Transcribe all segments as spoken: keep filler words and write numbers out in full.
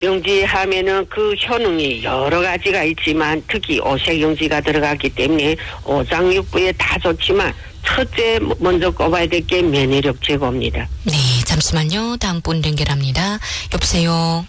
용지하면은 그 효능이 여러 가지가 있지만 특히 오색용지가 들어가기 때문에 오장육부에 다 좋지만 첫째 먼저 꼽아야 될 게 면역력 제고입니다. 네, 잠시만요. 다음 분 연결합니다. 여보세요.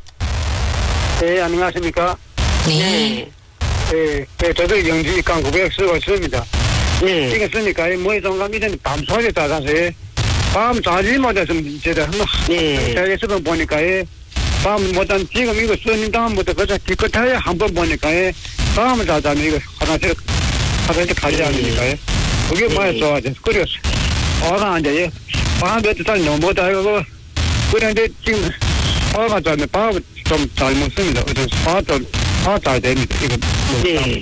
네, 안녕하십니까? 네. 네, 네, 저도 영지 강구백 쓰고 있습니다. 네. 이게 쓰니까, 뭐에 동감 이전 밤소리 따라서, 밤 자지 못해서 제가 한번, 네. 대에서 보니까, 밤 못한 지금 이거 쓰는 다음부터 그저 기껏하에 한번 보니까, 밤을 자자면 이거 하나씩, 하나씩 가지 않으니까, 그게 뭐에 좋아져. 그래서, 화가 이제, 밤 몇 달 넘어다, 이거, 그런데 지금, 화가 자면 밥을 좀 잘 먹습니다. 그래서 화도, 화 잘 됩니다. 이거. 네.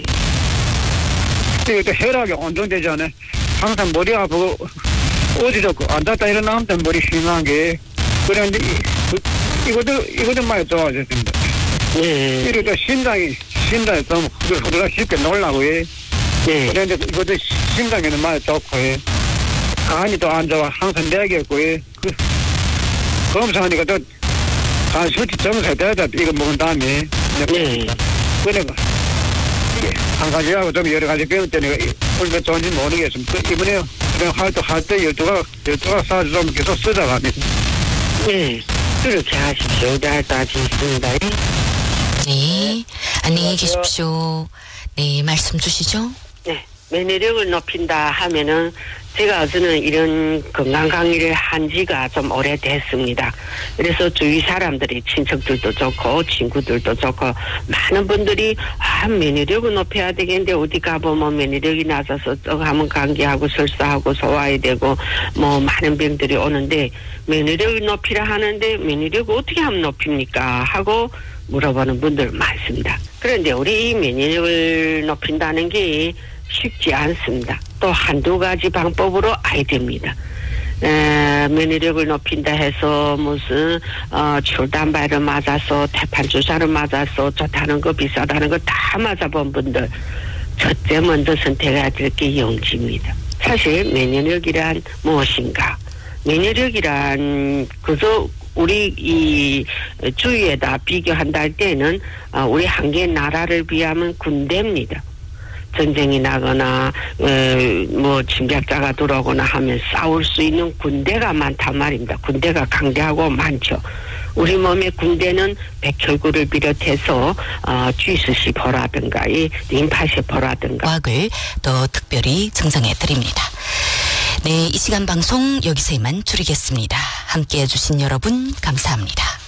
이것도 혈압이 온정되잖아요. 항상 머리 아프고, 어디서 앉았다 일어나면 머리 심한 게, 그런데, 이, 이것도, 이것도 많이 좋아졌습니다. 네. 이것도 심장이, 심장이 좀 후들후들 쉽게 놀라고 해. 네. 그런데 이것도 심장에는 많이 좋고 해. 간이 또 안 좋아. 항상 내겠고 해. 그, 검사하니까 또, 간 수치 점수가 되다. 이거 먹은 다음에. 네. 그러니까, 이게, 한 가지하고 좀 여러 가지 배울 때는 얼마나 좋은지 모르겠습니다. 그, 이번에, 그냥 할 때, 할 때 열두 가, 열두 가 사주 좀 계속 쓰다갑니다. 네. 그렇게 하십시오. 잘 따지겠습니다. 네. 안녕히 계십시오. 네, 말씀 주시죠. 네. 면역력을 높인다 하면은 제가 어제는 이런 건강 강의를 한 지가 좀 오래됐습니다. 그래서 주위 사람들이 친척들도 좋고 친구들도 좋고 많은 분들이 아 면역력을 높여야 되겠는데 어디 가보면 면역력이 낮아서 하면 감기하고 설사하고 소화해야 되고 뭐 많은 병들이 오는데 면역력을 높이라 하는데 면역력을 어떻게 하면 높입니까 하고 물어보는 분들 많습니다. 그런데 우리 이 면역력을 높인다는 게 쉽지 않습니다. 또 한두 가지 방법으로 아야 됩니다. 에, 면역력을 높인다 해서 무슨 어, 출단발을 맞아서 태판 주사를 맞아서 좋다는 거 비싸다는 거 다 맞아본 분들 첫째 먼저 선택해야 될 게 영지입니다. 사실 면역력이란 무엇인가? 면역력이란 그저 우리 이 주위에다 비교한다 할 때는 어, 우리 한 개 나라를 비하면 군대입니다. 전쟁이 나거나 에, 뭐 침략자가 들어오거나 하면 싸울 수 있는 군대가 많단 말입니다. 군대가 강대하고 많죠. 우리 몸의 군대는 백혈구를 비롯해서 어, 쥐스시포라든가 이 림파세포라든가 과학을 더 특별히 증정해 드립니다. 네, 이 시간 방송 여기서 이만 줄이겠습니다. 함께해 주신 여러분 감사합니다.